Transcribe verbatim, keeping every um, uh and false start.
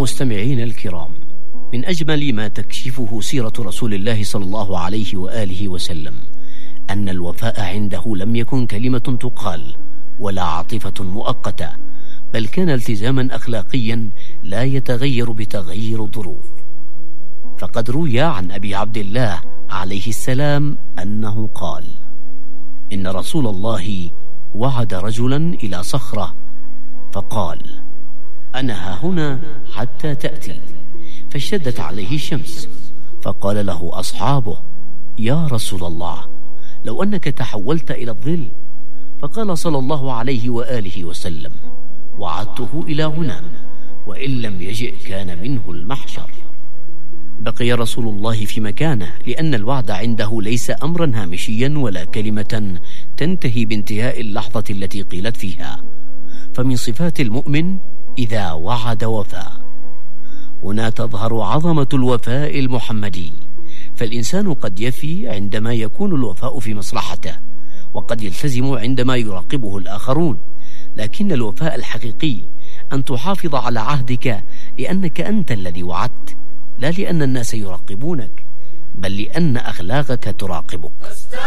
مستمعين الكرام، من أجمل ما تكشفه سيرة رسول الله صلى الله عليه وآله وسلم أن الوفاء عنده لم يكن كلمة تقال ولا عاطفة مؤقتة، بل كان التزاما أخلاقيا لا يتغير بتغير الظروف. فقد روي عن أبي عبد الله عليه السلام أنه قال: إن رسول الله وعد رجلا إلى صخرة فقال: أنا ها هنا حتى تأتي، فاشتدت عليه الشمس، فقال له أصحابه: يا رسول الله، لو أنك تحولت إلى الظل. فقال صلى الله عليه وآله وسلم: وعدته إلى هنا، وإن لم يجئ كان منه المحشر. بقي رسول الله في مكانه، لأن الوعد عنده ليس أمرا هامشيا ولا كلمة تنتهي بانتهاء اللحظة التي قيلت فيها، فمن صفات المؤمن إذا وعد وفى. هنا تظهر عظمة الوفاء المحمدي، فالإنسان قد يفي عندما يكون الوفاء في مصلحته، وقد يلتزم عندما يراقبه الآخرون، لكن الوفاء الحقيقي أن تحافظ على عهدك لأنك أنت الذي وعدت، لا لأن الناس يراقبونك، بل لأن أخلاقك تراقبك.